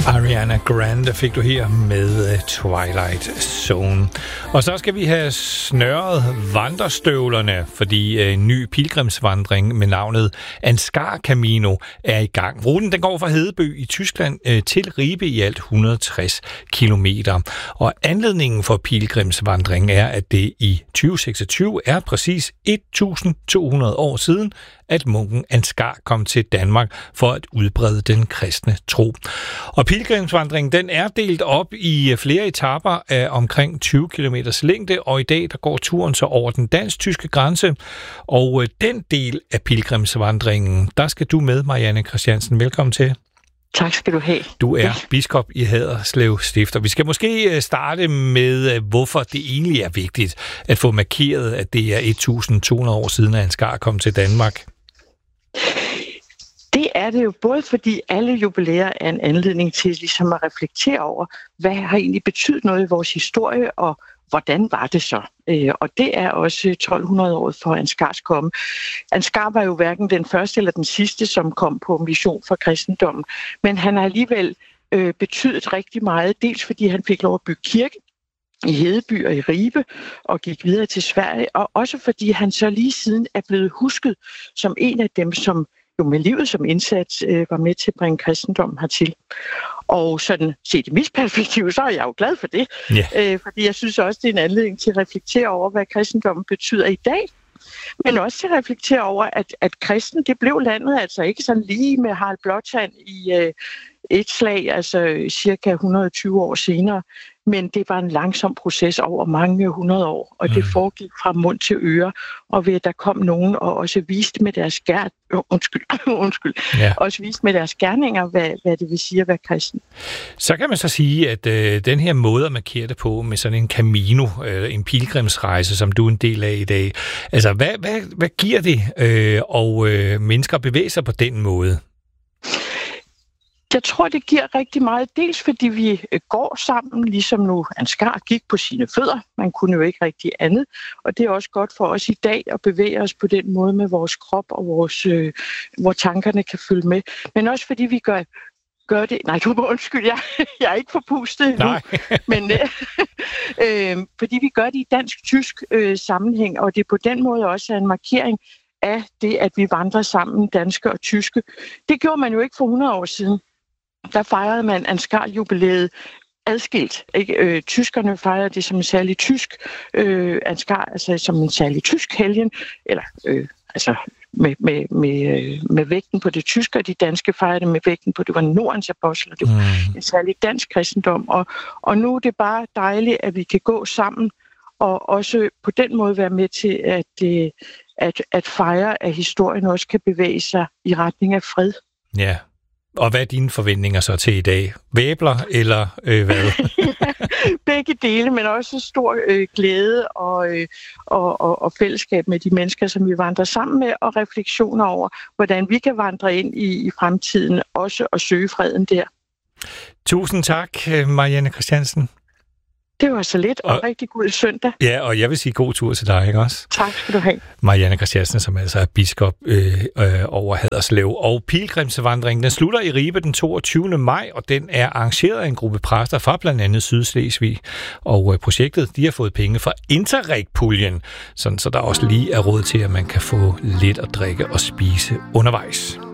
Ariana Grande fik du her med Twilight Zone. Og så skal vi have snørret vandrestøvlerne, fordi en ny pilgrimsvandring med navnet Ansgar Camino er i gang. Ruten den går fra Hedeby i Tyskland til Ribe i alt 160 kilometer. Og anledningen for pilgrimsvandringen er, at det i 2026 er præcis 1200 år siden, at munken Ansgar kom til Danmark for at udbrede den kristne tro. Og pilgrimsvandringen den er delt op i flere etaper af omkring 20 km længde, og i dag der går turen så over den dansk-tyske grænse. Og den del af pilgrimsvandringen, der skal du med, Marianne Christiansen. Velkommen til. Tak skal du have. Du er biskop i Haderslev Stift, og vi skal måske starte med, hvorfor det egentlig er vigtigt at få markeret, at det er 1200 år siden, at Ansgar kom til Danmark. Det er det jo både fordi alle jubilæer er en anledning til ligesom at reflektere over, hvad har egentlig betydet noget i vores historie, og hvordan var det så? Og det er også 1200 år for Ansgars komme. Ansgar var jo hverken den første eller den sidste, som kom på mission for kristendommen, men han har alligevel betydet rigtig meget, dels fordi han fik lov at bygge kirke i Hedeby og i Ribe og gik videre til Sverige, og også fordi han så lige siden er blevet husket som en af dem, som jo med livet som indsats var med til at bringe kristendommen hertil. Og sådan set i mit perspektiv, så er jeg jo glad for det. Yeah. Fordi jeg synes også, det er en anledning til at reflektere over, hvad kristendommen betyder i dag. Men også til at reflektere over, at kristen, det blev landet altså ikke sådan lige med Harald Blåtand i et slag, altså cirka 120 år senere. Men det var en langsom proces over mange 100 år, og det foregik fra mund til øre, og ved at der kom nogen og også viste med deres også viste med deres gerninger, hvad det vil sige at være kristen. Så kan man så sige, at den her måde at markere det på med sådan en Camino, en pilgrimsrejse, som du er en del af i dag, altså hvad giver det mennesker at bevæge sig på den måde? Jeg tror, det giver rigtig meget, dels fordi vi går sammen, ligesom nu Ansgar gik på sine fødder. Man kunne jo ikke rigtig andet. Og det er også godt for os i dag at bevæge os på den måde med vores krop og hvor tankerne kan følge med. Men også fordi vi gør det... Nej, du må undskylde, jeg er ikke forpustet endnu. Men fordi vi gør det i dansk-tysk sammenhæng, og det på den måde også er en markering af det, at vi vandrer sammen, danske og tyske. Det gjorde man jo ikke for 100 år siden. Der fejrede man Ansgar-jubilæet adskilt. Ikke? Tyskerne fejrede det som en særlig tysk Ansgar, altså som en særlig tysk helgen, eller altså med vægten på det tyske, og de danske fejrede det med vægten på, det var Nordens apostler, det var en særlig dansk kristendom. Og nu er det bare dejligt, at vi kan gå sammen, og også på den måde være med til at fejre, at historien også kan bevæge sig i retning af fred. Ja. Og hvad er dine forventninger så til i dag? Væbler eller hvad? Begge dele, men også stor glæde og fællesskab med de mennesker, som vi vandrer sammen med, og refleksioner over, hvordan vi kan vandre ind i fremtiden, også og søge freden der. Tusind tak, Marianne Christiansen. Det var så lidt, og rigtig god søndag. Ja, og jeg vil sige god tur til dig, ikke også? Tak skal du have. Marianne Christiansen, som altså er biskop over Haderslev. Og pilgrimsvandringen, den slutter i Ribe den 22. maj, og den er arrangeret af en gruppe præster fra blandt andet Sydslesvig. Og projektet, de har fået penge fra Interreg-puljen, sådan så der også lige er råd til, at man kan få lidt at drikke og spise undervejs.